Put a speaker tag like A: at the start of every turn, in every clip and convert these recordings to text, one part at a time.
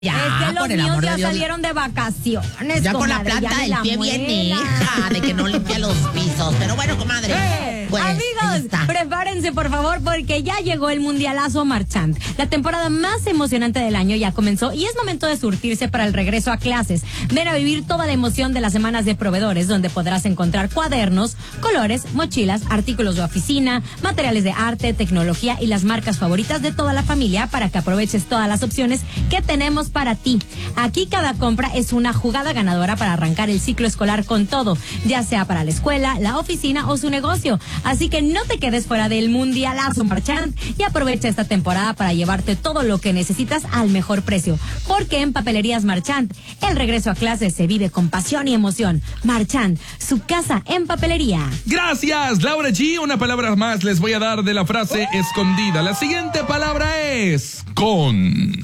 A: Ya,
B: es que los
A: por el
B: míos
A: amor
B: ya
A: de Dios.
B: salieron de vacaciones.
A: Ya con la
B: comadre,
A: planta
B: ya me
A: del
B: la
A: pie bien
B: muela.
A: hija, de que no limpia los pisos. Pero bueno, comadre. Pues, ahí
B: Amigos,
A: está.
B: prepárense por favor porque ya llegó el Mundialazo Marchand. La temporada más emocionante del año ya comenzó y es momento de surtirse para el regreso a clases. Ven a vivir toda la emoción de las semanas de proveedores donde podrás encontrar cuadernos, colores, mochilas, artículos de oficina, materiales de arte, tecnología y las marcas favoritas de toda la familia para que aproveches todas las opciones que tenemos para ti. Aquí cada compra es una jugada ganadora para arrancar el ciclo escolar con todo, ya sea para la escuela, la oficina o su negocio. Así que no te quedes fuera del Mundialazo Marchand y aprovecha esta temporada para llevarte todo lo que necesitas al mejor precio. Porque en Papelerías Marchand, el regreso a clases se vive con pasión y emoción. Marchand, su casa en papelería.
C: Gracias, Laura G. Una palabra más les voy a dar de la frase escondida. La siguiente palabra es con.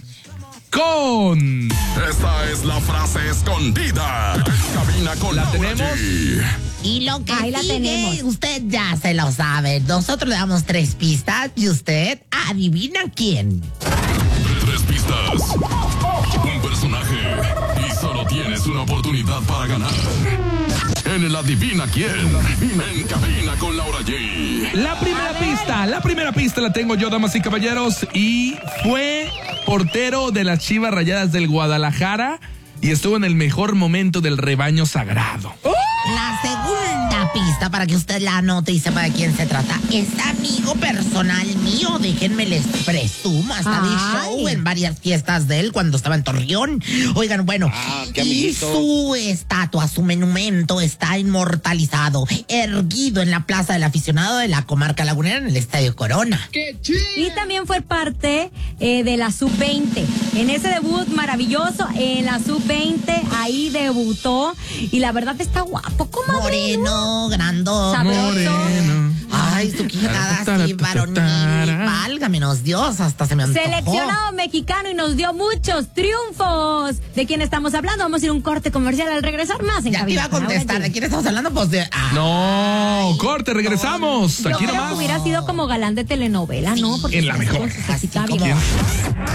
D: Esta es la frase escondida. En cabina con
C: ¿La
D: Laura
C: tenemos?
D: G.
A: Y lo que
B: Ahí la
A: sigue,
B: tenemos.
A: usted ya se lo sabe. Nosotros le damos 3 pistas y usted adivina quién.
D: 3 pistas. Un personaje. Y solo tienes una oportunidad para ganar. En el Adivina quién. En cabina con Laura G.
C: La primera pista la tengo yo, damas y caballeros, y fue portero de las Chivas Rayadas del Guadalajara y estuvo en el mejor momento del rebaño sagrado.
A: La segunda pista, para que usted la anote y sepa de quién se trata, es amigo personal mío. Déjenme les presumo. Hasta di show en varias fiestas de él cuando estaba en Torreón. Oigan, bueno, y su estatua, su monumento está inmortalizado, erguido en la Plaza del Aficionado de la Comarca Lagunera en el Estadio Corona.
B: Y también fue parte de la Sub-20. En ese debut maravilloso, en la Sub-20, ahí debutó. Y la verdad está guapo, comadre.
A: Moreno, grandote.
B: Sabroso.
C: Moreno.
A: Ay, su quijada así, varonil. Válgamenos Dios, hasta se me antojó.
B: Seleccionado mexicano y nos dio muchos triunfos. ¿De quién estamos hablando? Vamos a ir a un corte comercial al regresar más en
A: Ya te
B: cabina
A: iba a
B: con Laura
A: contestar.
B: G.
A: ¿De quién estamos hablando? Pues de...
C: No, corte, regresamos.
B: Yo
C: Aquí
B: creo
C: nomás.
B: que hubiera sido como galán de telenovela, ¿no? Porque
C: en la mejor.
B: así
A: Así
B: está
A: como...
B: bien.